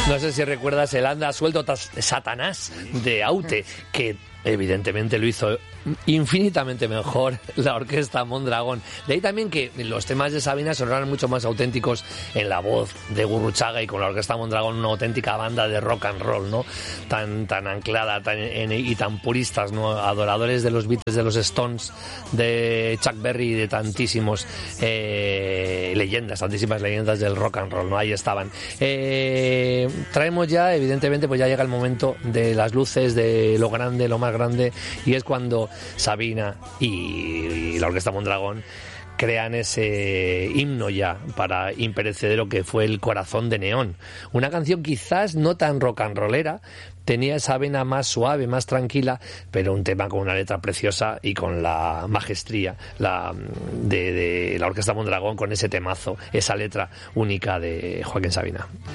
No sé si recuerdas el Anda suelto Satanás de Aute, que evidentemente lo hizo infinitamente mejor la orquesta Mondragón. De ahí también que los temas de Sabina sonaran mucho más auténticos en la voz de Gurruchaga, y con la orquesta Mondragón una auténtica banda de rock and roll, ¿no? Tan anclada y tan puristas, ¿no? Adoradores de los Beatles, de los Stones, de Chuck Berry y de tantísimos tantísimas leyendas del rock and roll, ¿no? Ahí estaban. Traemos ya, evidentemente, pues ya llega el momento de las luces, de lo grande, lo más grande, y es cuando Sabina y la orquesta Mondragón crean ese himno ya para imperecedero que fue El corazón de neón. Una canción quizás no tan rock and rollera, tenía esa vena más suave, más tranquila, pero un tema con una letra preciosa y con la majestría de la orquesta Mondragón, con ese temazo, esa letra única de Joaquín Sabina.